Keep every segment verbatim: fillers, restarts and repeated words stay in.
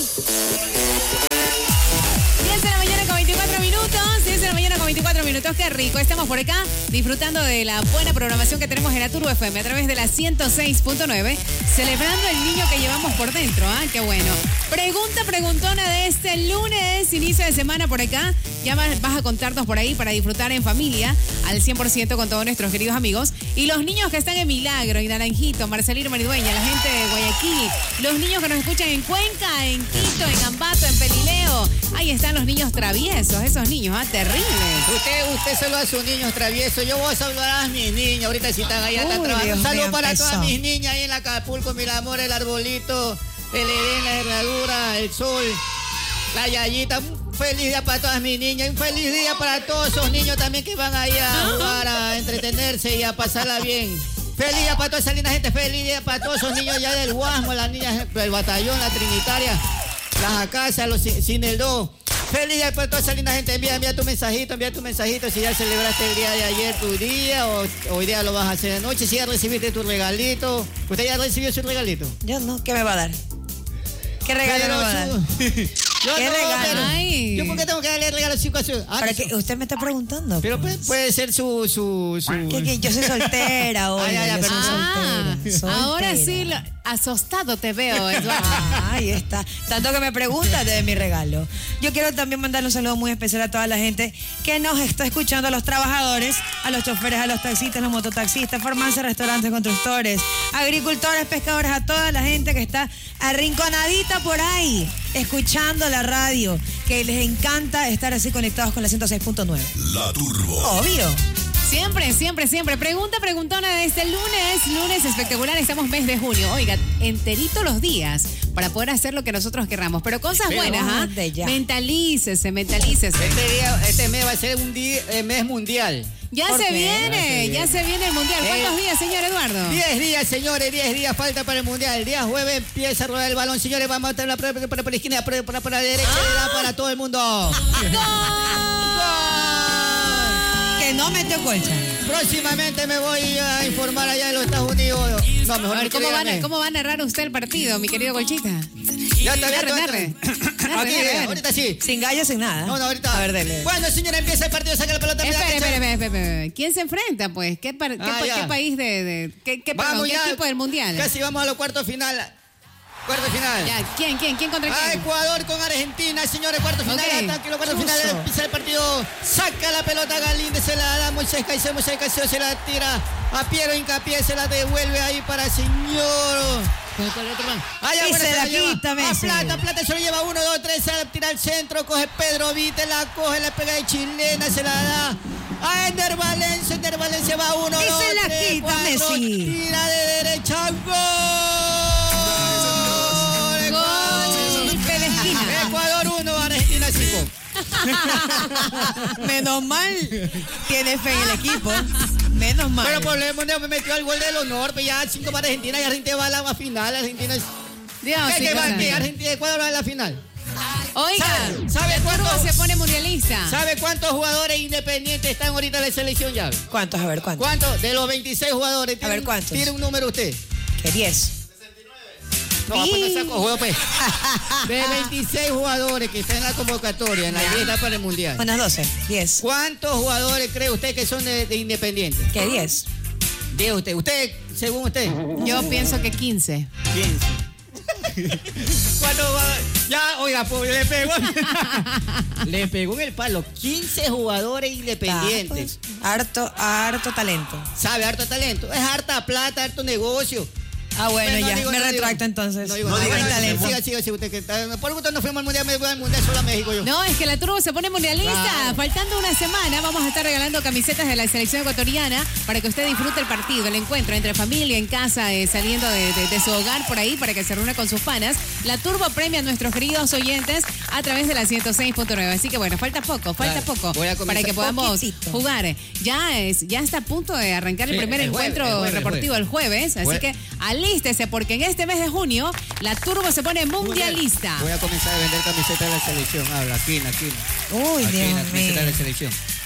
diez de la mañana con veinticuatro minutos. diez de la mañana con veinticuatro minutos. Qué rico. Estamos por acá disfrutando de la buena programación que tenemos en la Turbo F M a través de la ciento seis punto nueve. Celebrando el niño que llevamos por dentro. ¿Ah? Qué bueno. Pregunta preguntona de este lunes, inicio de semana por acá. Ya vas a contarnos por ahí para disfrutar en familia al cien por ciento con todos nuestros queridos amigos. Y los niños que están en Milagro, en Naranjito, Marcelino Maridueña, la gente de Guayaquil, los niños que nos escuchan en Cuenca, en Quito, en Ambato, en Pelileo. Ahí están los niños traviesos, esos niños, ¿ah? Terribles. Usted, usted saluda a sus niños traviesos. Yo voy a saludar a mis niños. Ahorita si están ahí, están trabajando. Un saludo para empezó. Todas mis niñas ahí en Acapulco, Mil Amor, el arbolito, el Edén, la herradura, el sol, la Yayita. Un feliz día para todas mis niñas. Un feliz día para todos esos niños también que van ahí a jugar, a entretenerse y a pasarla bien. Feliz día para toda esa linda gente. Feliz día para todos esos niños ya del Guasmo, las niñas del batallón, la Trinitaria, las Acasas, los Sin el Do. Feliz día para toda esa linda gente. Envía, envía tu mensajito, envía tu mensajito. Si ya celebraste el día de ayer tu día o hoy día lo vas a hacer de noche. Si ya recibiste tu regalito. ¿Usted ya recibió su regalito? Yo no. ¿Qué me va a dar? ¿Qué regalo pero me va a dar? Yo ¿Qué no, regalo? pero, Ay. ¿yo por qué tengo que darle regalo a su ah, ¿Para qué? Usted me está preguntando. Pero pues. puede, puede ser su... su, su... ¿Qué, qué? Yo soy soltera hoy. Ay, ay, ay, yo soy Ah, soltera. ahora Soltera. sí, lo, asostado te veo, Eduardo. Ah, ahí está. Tanto que me preguntas de mi regalo. Yo quiero también mandarle un saludo muy especial a toda la gente que nos está escuchando, a los trabajadores, a los choferes, a los taxistas, los mototaxistas, farmacias, restaurantes, constructores, agricultores, pescadores, a toda la gente que está arrinconadita por ahí, escuchando la radio, que les encanta estar así conectados con la ciento seis punto nueve. La Turbo. Obvio. Siempre, siempre, siempre. Pregunta, preguntona de este lunes. Lunes espectacular, estamos mes de junio. Oiga, enterito los días para poder hacer lo que nosotros querramos. Pero cosas Pero buenas, ¿ah? de ya. Mentalícese, mentalícese. Este, día, este mes va a ser un día, eh, mes mundial. Ya ¿Por se qué? viene, ya se viene el mundial. ¿Cuántos Eh, días, señor Eduardo? Diez días, señores, diez días falta para el mundial. El día jueves empieza a rodar el balón, señores. Vamos a tener la prueba para, para la esquina, para, para, para la derecha, le da para todo el mundo. Que no metió colcha. Próximamente me voy a informar allá en los Estados Unidos. No, mejor A ver, no ¿cómo va, créanme. a- ¿cómo va a narrar usted el partido, mi querido Colchita? Ya está, ya Narre, está. narre. Aquí, Narre, eh, narre. ahorita sí. Sin gallo, sin nada. No, no, ahorita. A ver, dele. Bueno, señora, empieza el partido, saca la pelota. mira, Espere, que espere, se- espere, espere, espere. ¿Quién se enfrenta, pues? ¿Qué, par- qué, Ah, pa- ya. qué país de... de qué, qué, Vamos perdón, ¿qué ya. equipo del mundial? Casi vamos a los cuartos final. Cuarto final. Ya, ¿quién, quién, quién contra A quién? Ecuador con Argentina, señores, cuarto final, Ok. ataque, los cuartos Chuzo. finales, empieza el partido, saca la pelota Galíndez, se la da Moisés Caicedo, Moisés Caicedo se la tira a Piero Hincapié, se la devuelve ahí para el señor. Con el otro man. Ah, ya, Y bueno, se la lleva quita, a Messi. Plata, Plata se lo lleva uno, dos, tres, se la tira al centro, coge Pedro Vite, la coge, la pega de chilena, se la da a Ender Valencia, Ender Valencia va uno, Y dos, se la tres, quita, cuatro, Messi. tira de derecha, gol. Gol de esquina. Ecuador uno, Argentina cinco. Menos mal tiene fe en el equipo. Menos mal. Pero por el mundial me metió el gol del honor, pues ya cinco para Argentina y Argentina va a la final. Argentina es. Dios, ¿Qué sí, que va cosa. aquí? Argentina y Ecuador va a la final. Oiga, ¿Sabe- sabe el cuánto- turbo se pone mundialista. ¿Sabe cuántos jugadores independientes están ahorita en la selección ya? ¿Cuántos? A ver, ¿cuántos? ¿Cuántos? De los veintiséis jugadores. A ver, ¿tiene- ¿cuántos? ¿Tiene un número usted? ¿Qué? diez. No, va a poner saco juego, pues. De veintiséis jugadores que están en la convocatoria, en la Ya. lista para el mundial. Unas doce. diez. ¿Cuántos jugadores cree usted que son de, de independientes? ¿Qué? diez. Diga usted. ¿Usted, según usted? Yo pienso que quince. Piense. ¿Cuánto va? Ya, oiga, pobre, le pegó. Le pegó en el palo. quince jugadores independientes. Ah, pues, harto, harto talento. Sabe, harto talento. Es harta plata, harto negocio. Ah, bueno, Pero no ya. digo, me no retracto digo. entonces. No digo no nada. digo Bueno, talento. Siga, siga, siga usted que está. Por gusto no fuimos al mundial, me voy al mundial solo a México yo. No, es que la turbo se pone mundialista. Claro. Faltando una semana, vamos a estar regalando camisetas de la selección ecuatoriana para que usted disfrute el partido, el encuentro entre familia, en casa, eh, saliendo de, de- de su hogar por ahí, para que se reúna con sus panas. La turbo premia a nuestros queridos oyentes a través de la ciento seis punto nueve. Así que bueno, falta poco, falta Claro. poco Voy a comenzar para que podamos poquitito. jugar. Ya es, ya está a punto de arrancar el Sí, primer el jueves, encuentro el jueves, el deportivo el jueves. Así Jue- que alístese, porque en este mes de junio la turbo se pone mundialista. Voy a comenzar a vender camisetas de la selección. Habla, aquí, aquí. Uy, Aquí, Dios la camiseta de mío. la selección.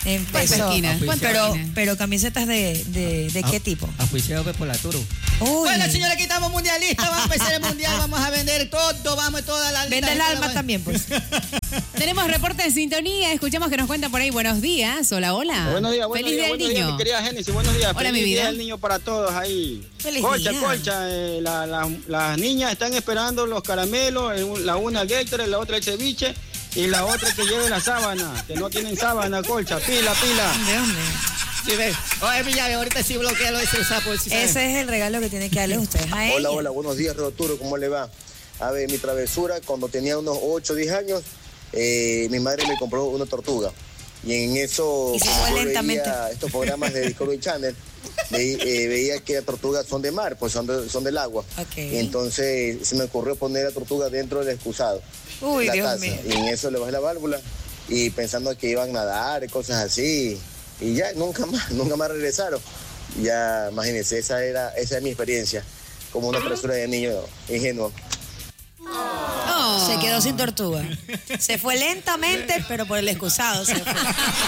Empezó. Pero, pero camisetas de, de, de qué tipo? Aficionado por la Turo. Uy. Bueno, señores, aquí estamos mundialistas. Vamos a empezar el mundial. Vamos a vender todo. Vamos toda la Vende el alma también, pues. Tenemos reporte de sintonía. Escuchamos que nos cuentan por ahí. Buenos días. Hola, hola. Buenos días, buenos Feliz días. día del Buenos niño. días, mi querida Génesis. Buenos días. Hola, Feliz mi vida. día del niño para todos ahí. Feliz colcha, día. colcha. Eh, la, la, las niñas están esperando los caramelos. La una Gatorade, la otra el ceviche. Y la otra que lleve la sábana. Que no tienen sábana, colcha. Pila, pila. Dios mío. Sí, ve. Oye, mi llave, ahorita sí bloquealo ese sapo. Si Ese es el regalo que tiene que darle ustedes a ella. Hola, hola, buenos días, Arturo, ¿cómo le va? A ver, mi travesura, cuando tenía unos ocho o diez años, eh, mi madre me compró una tortuga. Y en eso, Y se como fue yo lentamente. veía estos programas de Discovery Channel, ve- eh, veía que las tortugas son de mar, pues son, de- son del agua. Ok. Y entonces se me ocurrió poner la tortuga dentro del excusado. Uy, la Dios taza. mío. Y en eso le bajé la válvula y pensando que iban a nadar, cosas así. Y ya, nunca más, nunca más regresaron. Ya, imagínense, esa era, esa es mi experiencia, como una travesura de niño ingenuo. Oh. Se quedó sin tortuga. Se fue lentamente, pero por el excusado se fue.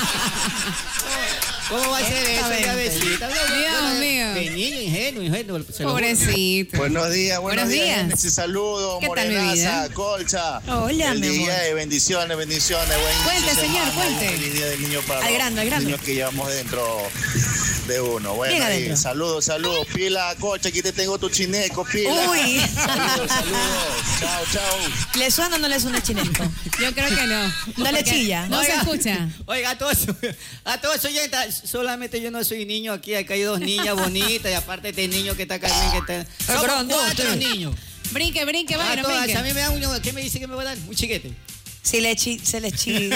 ¿Cómo va a ser eso, Exactamente. llavecita? Dios mío. De niño ingenuo, ingenuo. se lo juro. Pobrecito. Buenos días, buenos, Buenos días. días. Génesis, saludos, ¿Qué tal, mi vida? Morenaza, Colcha. Hola, el mi amor. día de bendiciones, bendiciones. Buen Cuente, inicio de señor, semana, cuente. Feliz día del niño para Al los grano, al grano. niños que llevamos dentro de uno. Bueno, Bien ahí, adentro. saludos, saludos. Pila, Colcha, aquí te tengo tu chineco, pila. Uy. Saludos, saludos. Chao, chao. ¿Le suena o no le suena el chinesco? Yo creo que no. No le Porque chilla. No se Oiga, escucha. Oiga, a todos, a todos oyentes, solamente yo no soy niño aquí, acá hay dos niñas bonitas y aparte este niño que está acá también que está. Somos grandote. cuatro niños. Brinque, brinque, A bueno, todas, brinque. a mí me da un, ¿qué me dice que me va a dar? Un chiquete. Si le chi, se le chi,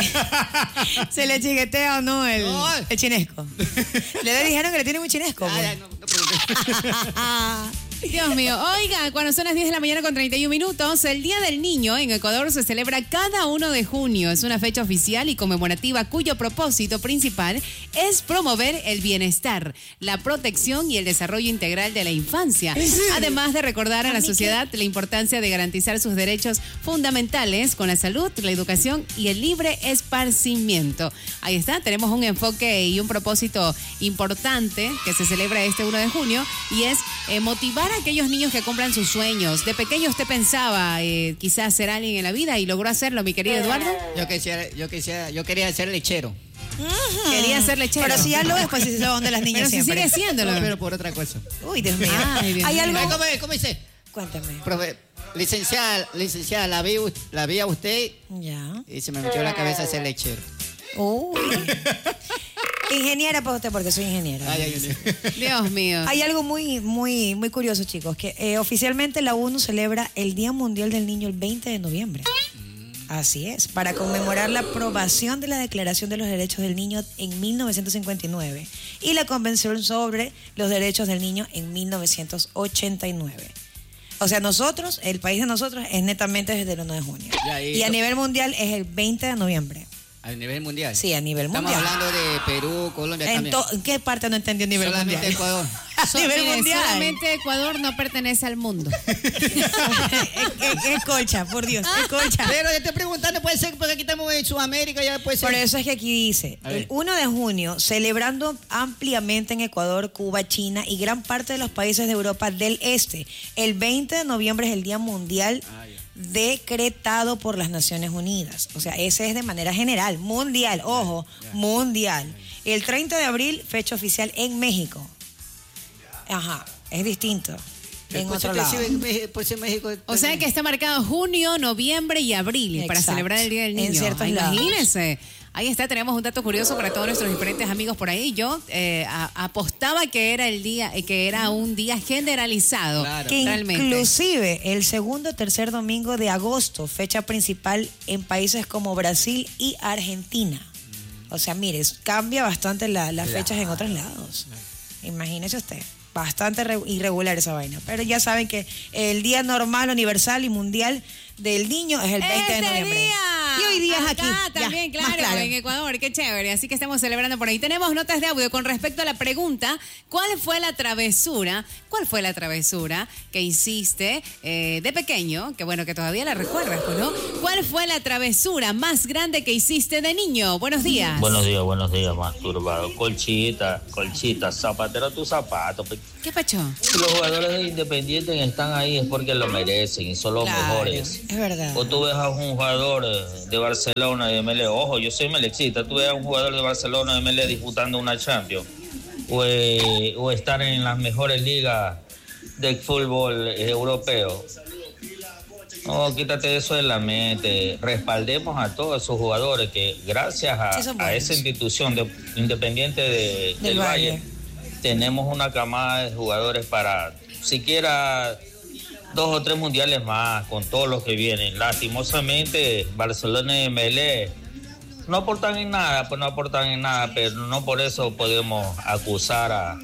se le chiguetea o no el, No. el chinesco. Le dijeron que le tiene muy chinesco. Ay, pues. ay, no, no pregunté. Dios mío. Oiga, cuando son las diez de la mañana con treinta y un minutos, el Día del Niño en Ecuador se celebra cada uno de junio. Es una fecha oficial y conmemorativa cuyo propósito principal es promover el bienestar, la protección y el desarrollo integral de la infancia. Además de recordar a la sociedad la importancia de garantizar sus derechos fundamentales con la salud, la educación y el libre esparcimiento. Ahí está, tenemos un enfoque y un propósito importante que se celebra este uno de junio y es eh, motivar a aquellos niños que cumplan sus sueños. De pequeño usted pensaba eh, quizás ser alguien en la vida y logró hacerlo, mi querido Eduardo. Yo quisiera, yo quisiera, yo quería ser lechero. Quería ser lechero. Pero si ya lo es, pues si se lo de las niñas Pero si siempre. sigue siéndolo. No, pero por otra cosa. Uy, Dios mío. Ay, Dios ¿Hay mío. algo? ¿Cómo, cómo dice? Cuéntame. Profe, licenciada, licenciada, la vi, la vi a usted Ya. y se me metió en la cabeza ser lechero. Uy. Ingeniera para usted, porque soy ingeniera. Ay, ay, ay. Dios mío. Hay algo muy, muy, muy curioso, chicos, que eh, oficialmente la ONU celebra el Día Mundial del Niño el veinte de noviembre. Así es, para conmemorar la aprobación de la Declaración de los Derechos del Niño en mil novecientos cincuenta y nueve y la Convención sobre los Derechos del Niño en mil novecientos ochenta y nueve. O sea, nosotros, el país de nosotros, es netamente desde el uno de junio. Ya, y Y a lo- nivel mundial es el veinte de noviembre. A nivel mundial. Sí, a nivel Estamos mundial. hablando de Perú, Colombia ¿En, también. to- ¿en qué parte no entendió a nivel Solamente mundial? Ecuador. A So- nivel mire, mundial. solamente Ecuador no pertenece al mundo. es, es- es colcha, por Dios, es colcha. Pero yo estoy preguntando, puede ser porque aquí estamos en Sudamérica, ya puede ser. Por eso es que aquí dice, A ver. el uno de junio, celebrando ampliamente en Ecuador, Cuba, China y gran parte de los países de Europa del Este. El veinte de noviembre es el Día Mundial Ah, ya. decretado por las Naciones Unidas. O sea, ese es de manera general, mundial, ojo, mundial. El treinta de abril, fecha oficial en México. Ajá, es distinto. En Por otro ser- lado. sí, en Meji- por ser México. O sea que está marcado junio, noviembre y abril para Exacto. celebrar el Día del Niño. En ciertos Ay, lados. imagínense. Ahí está, tenemos un dato curioso para todos nuestros diferentes amigos por ahí. Yo eh, a- apostaba que era el día, eh, que era un día generalizado. Claro. Que Realmente. inclusive el segundo o tercer domingo de agosto, fecha principal en países como Brasil y Argentina. O sea, mire, cambia bastante la- las fechas en otros lados. Imagínese usted. Bastante re- irregular esa vaina. Pero ya saben que el día normal, universal y mundial del niño es el veinte de ¡Este noviembre. día! y hoy día es acá aquí. también, Ya, claro, claro, en Ecuador, qué chévere. Así que estamos celebrando por ahí. Tenemos notas de audio con respecto a la pregunta, ¿cuál fue la travesura? ¿Cuál fue la travesura que hiciste eh, de pequeño? Que bueno, que todavía la recuerdas, ¿no? ¿Cuál fue la travesura más grande que hiciste de niño? Buenos días. Buenos días, buenos días, masturbado. Colchita, colchita, zapatero tu zapato. ¿Qué pacho? Si los jugadores de Independiente están ahí es porque lo merecen y son los claro, mejores. Es verdad. O tú ves a un jugador de Barcelona, de M L E, ojo, yo soy melexista, tú ves a un jugador de Barcelona, de M L E disputando una Champions, o, eh, o estar en las mejores ligas del fútbol eh, europeo. No, quítate eso de la mente. Respaldemos a todos esos jugadores que gracias a, sí, a esa institución de, independiente de, del, del Valle, Valle, tenemos una camada de jugadores para siquiera dos o tres mundiales más con todos los que vienen. Lastimosamente, Barcelona y M L E no aportan en nada, pues no aportan en nada, pero no por eso podemos acusar a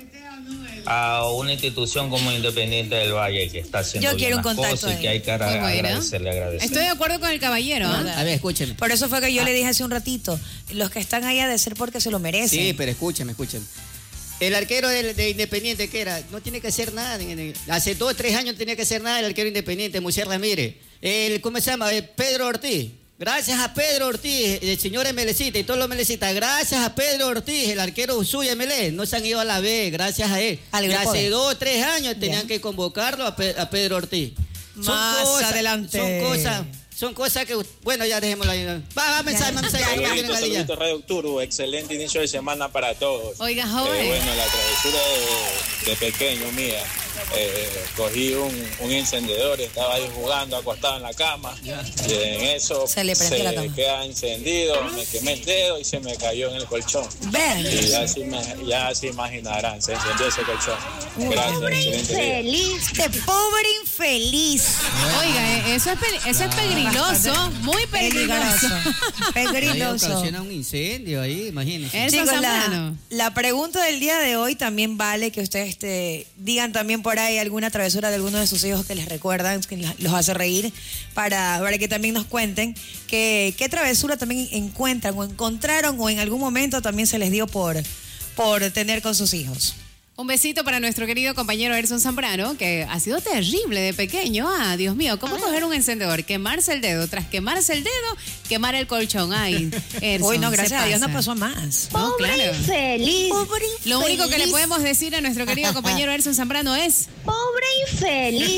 a una institución como Independiente del Valle que está haciendo Yo quiero bien un las contacto cosas y que hay que agradecerle, agradecerle. Estoy de acuerdo con el caballero. ¿eh? A ver, escúcheme. Por eso fue que yo ah. le dije hace un ratito, los que están ahí ha de ser porque se lo merecen. Sí, pero escúcheme, escúcheme. El arquero de, de Independiente, ¿qué era? No tiene que hacer nada. Hace dos, tres años no tenía que hacer nada el arquero Independiente, Moisés Ramírez. El, ¿Cómo se llama? El Pedro Ortiz. Gracias a Pedro Ortiz, el señor Melecita y todos los Melecitas, gracias a Pedro Ortiz, el arquero suyo M L E, no se han ido a la B, gracias a él. Y hace dos o tres años tenían yeah. que convocarlo a, Pe a Pedro Ortiz. Más son cosas, adelante. Son cosas, son cosas que, bueno, ya dejémoslo ahí. Va, va, mensaje, mensaje. Saludito, Radio Turbo, excelente inicio de semana para todos. Oiga, joven. Eh, bueno, la travesura de, de pequeño mía. Eh, cogí un, un encendedor, estaba ahí jugando acostado en la cama y en eso se, le se la cama. queda encendido, me quemé el dedo y se me cayó en el colchón. Ven. Y ya se, me, ya se imaginarán, se encendió ese colchón. Gracias, pobre infeliz, de pobre infeliz. Oiga, eso es, pe eso es peligroso, muy peligroso. Peligroso. Ocasiona un incendio ahí, imagínense. Chicos, la, la pregunta del día de hoy también vale que ustedes te digan también por ahí alguna travesura de alguno de sus hijos que les recuerdan, que los hace reír, para, para que también nos cuenten que, qué travesura también encuentran o encontraron o en algún momento también se les dio por, por tener con sus hijos. Un besito para nuestro querido compañero Erson Zambrano, que ha sido terrible de pequeño. Ah, Dios mío, ¿cómo coger un encendedor? Quemarse el dedo, tras quemarse el dedo, quemar el colchón. Ay, Erson, uy, no, gracias a Dios no pasó más. No, pobre claro. infeliz. Pobre infeliz. Lo único que le podemos decir a nuestro querido compañero Erson Zambrano es... Pobre infeliz.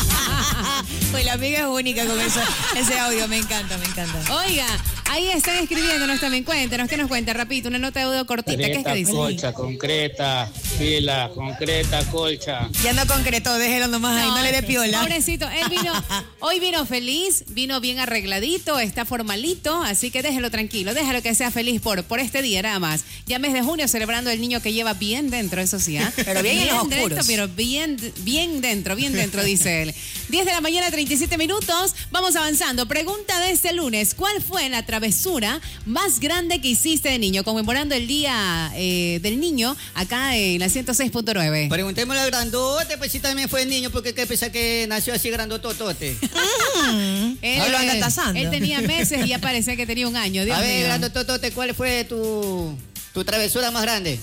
Pues la amiga es única con eso, ese audio, me encanta, me encanta. Oiga, ahí están escribiéndonos también, cuéntenos, ¿qué nos cuenta? Rapidito, una nota de audio cortita, ¿qué es que dice? Colcha, concreta, fila, concreta, colcha. Ya no concretó, déjelo nomás ahí, no, no le dé piola. Pobrecito, él vino, hoy vino feliz, vino bien arregladito, está formalito, así que déjelo tranquilo, déjalo que sea feliz por, por este día nada más. Ya mes de junio celebrando el niño que lleva bien dentro, eso sí, ¿eh? Pero bien, bien en los dentro, oscuros. Pero bien, bien dentro, bien dentro, dice él. diez de la mañana, treinta y siete minutos, vamos avanzando. Pregunta de este lunes, ¿cuál fue la travesura más grande que hiciste de niño? Conmemorando el día eh, del niño acá en la ciento seis punto nueve. Preguntémosle al grandote, pues si también fue niño, porque qué pesa que nació así grandototote. Mm. Él, no lo anda tasando. Él tenía meses y ya parecía que tenía un año. Dios A ver, mío. grandototote, ¿cuál fue tu, tu travesura más grande?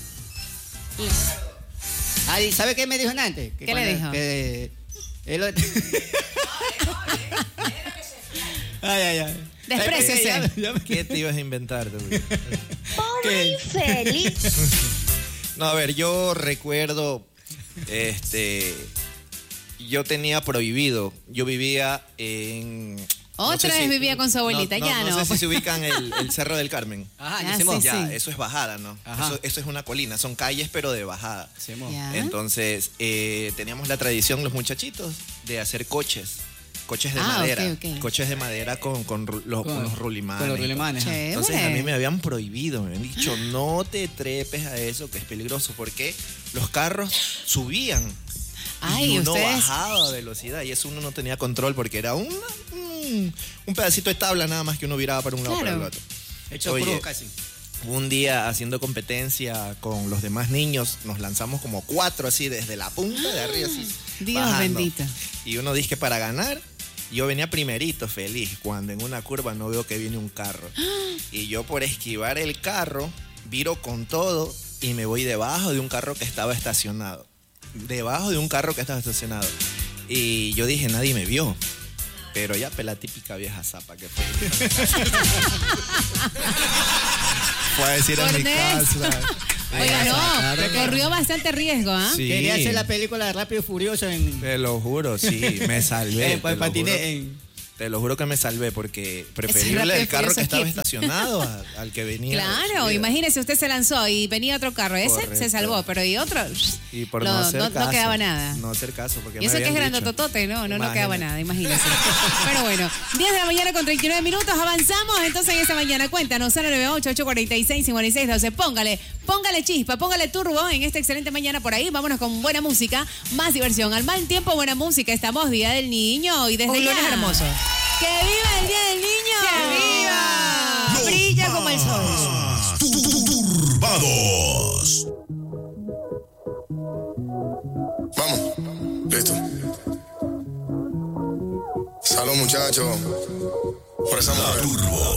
Ay, ¿sabe qué me dijo antes? Que ¿Qué le dijo? Que, él... ay, ay, ay. Despréciese. ¿Qué te ibas a inventar? Pobre infeliz. No, a ver, yo recuerdo, este, yo tenía prohibido, yo vivía en... Otra no sé vez si, vía con su abuelita, no, ya no. no. No sé si se ubican el, el Cerro del Carmen. Ajá, Ah, ya, sí, Ya, sí. eso es bajada, ¿no? Eso, eso es una colina, son calles pero de bajada. Ya. Entonces, eh, teníamos la tradición los muchachitos de hacer coches. Coches de Ah, madera. ok, ok. Coches de madera con, con, ru- los, Con- con los rulimanes. con los rulimanes, ajá. Chévere. Entonces a mí me habían prohibido, me habían dicho, no te trepes a eso, que es peligroso, porque los carros subían Ay, y uno ustedes... bajaba a velocidad y eso uno no tenía control porque era una, un, un pedacito de tabla nada más que uno viraba para un lado Claro. para el otro. Hecho Oye, cruz casi. Un día haciendo competencia con los demás niños, nos lanzamos como cuatro así desde la punta de arriba así. Dios bajando. bendito. Y uno dice que para ganar Yo venía primerito, feliz, cuando en una curva no veo que viene un carro. Y yo por esquivar el carro, viro con todo y me voy debajo de un carro que estaba estacionado. Debajo de un carro que estaba estacionado. Y yo dije, nadie me vio. Pero ya, pues la típica vieja zapa que fue. Fue a decir en mi casa. Oiga, no, corrió bastante riesgo, ¿ah? ¿eh? Sí. Quería hacer la película de Rápido y Furioso en... Te lo juro, sí, me salvé. en, te, lo patiné, juro, en... te lo juro que me salvé porque preferible el carro que estaba aquí estacionado a, al que venía. Claro, imagínese, usted se lanzó y venía otro carro. Ese Correcto. Se salvó, pero y otro... Y por lo, no hacer no, caso. no quedaba nada. No hacer caso. Porque y eso me que es habían grandototote, no, no, no quedaba nada, imagínese. Pero bueno, diez de la mañana con treinta y nueve minutos, avanzamos entonces en esta mañana. Cuéntanos, cero nueve ocho, ocho cuatro seis, cinco seis uno dos. Póngale, póngale chispa, póngale turbo en esta excelente mañana por ahí. Vámonos con buena música, más diversión. Al mal tiempo, buena música. Estamos Día del Niño y desde Un lunes ya... hermoso. ¡Que viva el Día del Niño! ¡Que viva! Los Brilla como el sol. Turbados. Vamos, listo. Salud, muchachos. Por esa mujer. Turbo.